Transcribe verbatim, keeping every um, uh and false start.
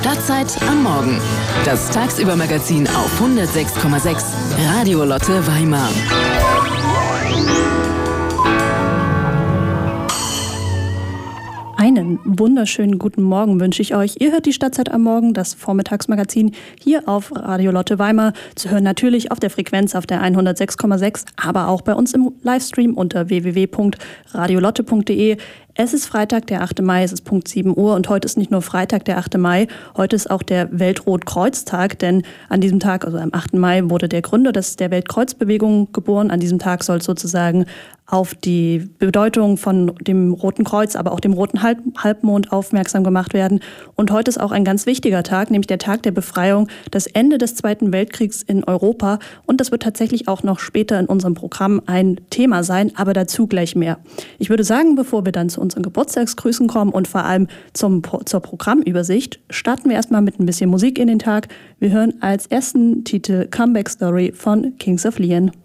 Stadtzeit am Morgen. Das Tagsübermagazin auf hundertsechs Komma sechs Radio Lotte Weimar. Einen wunderschönen guten Morgen wünsche ich euch. Ihr hört die Stadtzeit am Morgen, das Vormittagsmagazin hier auf Radio Lotte Weimar. Zu hören natürlich auf der Frequenz auf der hundertsechs Komma sechs, aber auch bei uns im Livestream unter w w w punkt radiolotte punkt d e. Es ist Freitag, der achte Mai, es ist Punkt sieben Uhr und heute ist nicht nur Freitag, der achte Mai, heute ist auch der Weltrotkreuztag, denn an diesem Tag, also am achten Mai, wurde der Gründer des, der Weltkreuzbewegung geboren. An diesem Tag soll sozusagen auf die Bedeutung von dem Roten Kreuz, aber auch dem Roten Halb Halbmond aufmerksam gemacht werden. Und heute ist auch ein ganz wichtiger Tag, nämlich der Tag der Befreiung, das Ende des Zweiten Weltkriegs in Europa. Und das wird tatsächlich auch noch später in unserem Programm ein Thema sein, aber dazu gleich mehr. Ich würde sagen, bevor wir dann zu unseren Geburtstagsgrüßen kommen und vor allem zum, zur Programmübersicht, starten wir erstmal mit ein bisschen Musik in den Tag. Wir hören als ersten Titel Comeback Story von Kings of Leon.